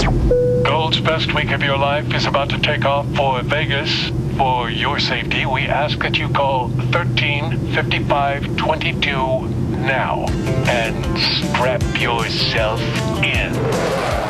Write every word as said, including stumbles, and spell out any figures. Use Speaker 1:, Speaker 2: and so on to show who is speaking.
Speaker 1: Gold's best week of your life is about to take off for Vegas. For your safety, we ask that you call thirteen fifty-five twenty-two now and strap yourself in.